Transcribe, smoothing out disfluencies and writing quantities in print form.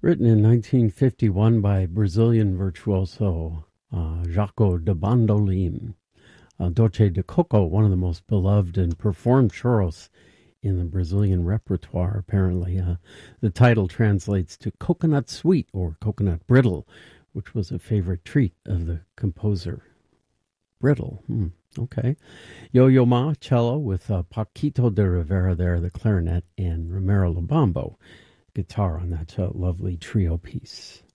Written in 1951 by Brazilian virtuoso Jaco de Bandolim. Doce de Coco, one of the most beloved and performed churros in the Brazilian repertoire, apparently. The title translates to coconut sweet or coconut brittle, which was a favorite treat of the composer. Brittle, okay. Yo-Yo Ma, cello, with Paquito de Rivera there, the clarinet, and Romero Lobambo, guitar on that lovely trio piece.